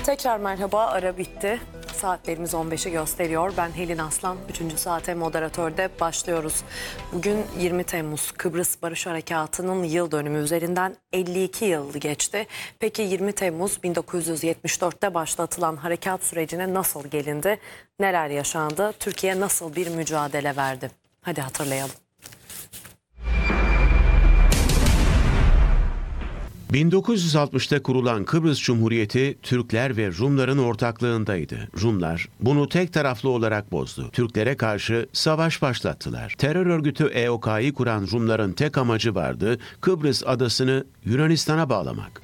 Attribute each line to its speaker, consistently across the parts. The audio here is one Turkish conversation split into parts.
Speaker 1: Tekrar merhaba, ara bitti. Saatlerimiz 15'i gösteriyor. Ben Helin Aslan, 3. saate moderatörde başlıyoruz. Bugün 20 Temmuz Kıbrıs Barış Harekatı'nın yıl dönümü, üzerinden 52 yıl geçti. Peki 20 Temmuz 1974'te başlatılan harekat sürecine nasıl gelindi? Neler yaşandı? Türkiye nasıl bir mücadele verdi? Hadi hatırlayalım.
Speaker 2: 1960'ta kurulan Kıbrıs Cumhuriyeti Türkler ve Rumların ortaklığındaydı. Rumlar bunu tek taraflı olarak bozdu. Türklere karşı savaş başlattılar. Terör örgütü EOK'yı kuran Rumların tek amacı vardı: Kıbrıs adasını Yunanistan'a bağlamak.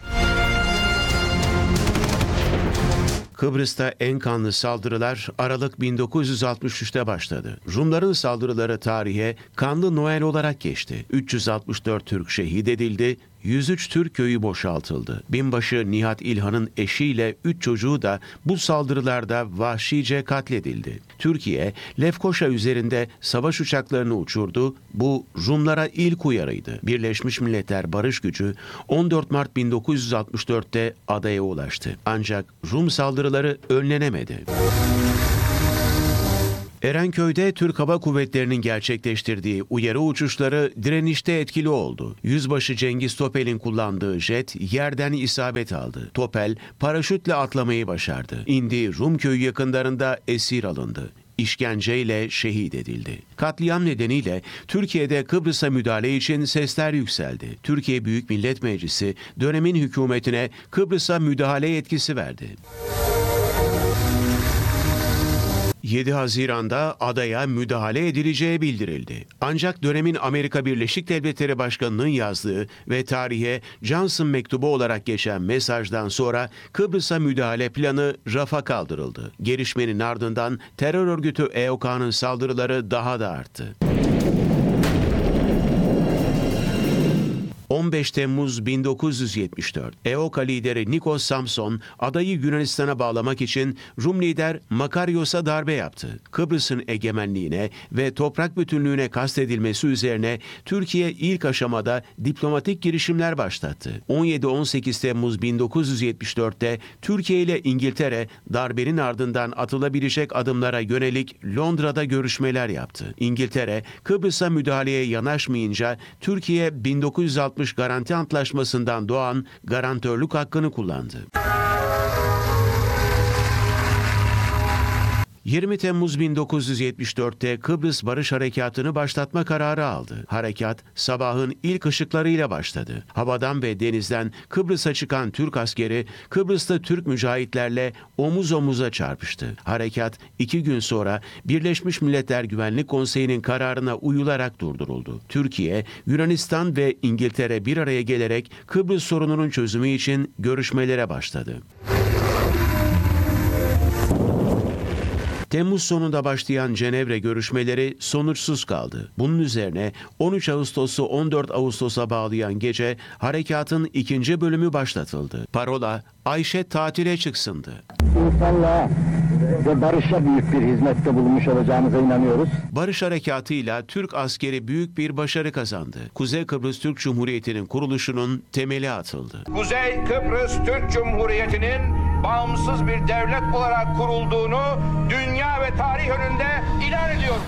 Speaker 2: Kıbrıs'ta en kanlı saldırılar Aralık 1963'te başladı. Rumların saldırıları tarihe Kanlı Noel olarak geçti. 364 Türk şehit edildi, 103 Türk köyü boşaltıldı. Binbaşı Nihat İlhan'ın eşiyle 3 çocuğu da bu saldırılarda vahşice katledildi. Türkiye, Lefkoşa üzerinde savaş uçaklarını uçurdu. Bu Rumlara ilk uyarıydı. Birleşmiş Milletler Barış Gücü 14 Mart 1964'te adaya ulaştı. Ancak Rum saldırıları önlenemedi. Erenköy'de Türk Hava Kuvvetleri'nin gerçekleştirdiği uyarı uçuşları direnişte etkili oldu. Yüzbaşı Cengiz Topel'in kullandığı jet yerden isabet aldı. Topel paraşütle atlamayı başardı. İndiği Rum köyü yakınlarında esir alındı. İşkenceyle şehit edildi. Katliam nedeniyle Türkiye'de Kıbrıs'a müdahale için sesler yükseldi. Türkiye Büyük Millet Meclisi dönemin hükümetine Kıbrıs'a müdahale yetkisi verdi. 7 Haziran'da adaya müdahale edileceği bildirildi. Ancak dönemin Amerika Birleşik Devletleri Başkanı'nın yazdığı ve tarihe Johnson mektubu olarak geçen mesajdan sonra Kıbrıs'a müdahale planı rafa kaldırıldı. Gelişmenin ardından terör örgütü EOK'nın saldırıları daha da arttı. 15 Temmuz 1974, EOKA lideri Nikos Samson adayı Yunanistan'a bağlamak için Rum lider Makarios'a darbe yaptı. Kıbrıs'ın egemenliğine ve toprak bütünlüğüne kastedilmesi üzerine Türkiye ilk aşamada diplomatik girişimler başlattı. 17-18 Temmuz 1974'te Türkiye ile İngiltere darbenin ardından atılabilecek adımlara yönelik Londra'da görüşmeler yaptı. İngiltere, Kıbrıs'a müdahaleye yanaşmayınca Türkiye 1960 Garanti Antlaşması'ndan doğan garantörlük hakkını kullandı. 20 Temmuz 1974'te Kıbrıs Barış Harekatı'nı başlatma kararı aldı. Harekat sabahın ilk ışıklarıyla başladı. Havadan ve denizden Kıbrıs'a çıkan Türk askeri Kıbrıs'ta Türk mücahitlerle omuz omuza çarpıştı. Harekat 2 gün sonra Birleşmiş Milletler Güvenlik Konseyi'nin kararına uyularak durduruldu. Türkiye, Yunanistan ve İngiltere bir araya gelerek Kıbrıs sorununun çözümü için görüşmelere başladı. Temmuz sonunda başlayan Cenevre görüşmeleri sonuçsuz kaldı. Bunun üzerine 13 Ağustos'u 14 Ağustos'a bağlayan gece harekatın 2. bölümü başlatıldı. Parola Ayşe tatile çıksındı.
Speaker 3: İnsanlığa ve barışa büyük bir hizmette bulunmuş olacağımıza inanıyoruz.
Speaker 2: Barış harekatıyla Türk askeri büyük bir başarı kazandı. Kuzey Kıbrıs Türk Cumhuriyeti'nin kuruluşunun temeli atıldı.
Speaker 4: Kuzey Kıbrıs Türk Cumhuriyeti'nin bağımsız bir devlet olarak kurulduğunu dünya ve tarih önünde ilan ediyorum.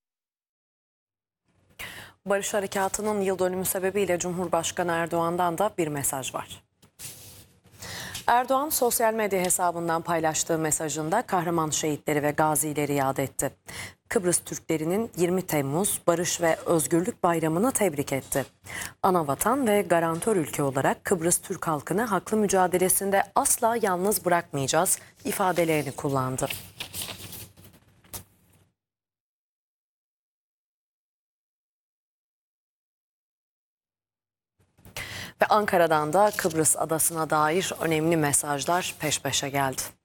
Speaker 1: Barış Harekatı'nın yıl dönümü sebebiyle Cumhurbaşkanı Erdoğan'dan da bir mesaj var. Erdoğan sosyal medya hesabından paylaştığı mesajında kahraman şehitleri ve gazileri yad etti. Kıbrıs Türklerinin 20 Temmuz Barış ve Özgürlük Bayramı'nı tebrik etti. Anavatan ve garantör ülke olarak Kıbrıs Türk halkını haklı mücadelesinde asla yalnız bırakmayacağız ifadelerini kullandı. Ve Ankara'dan da Kıbrıs adasına dair önemli mesajlar peş peşe geldi.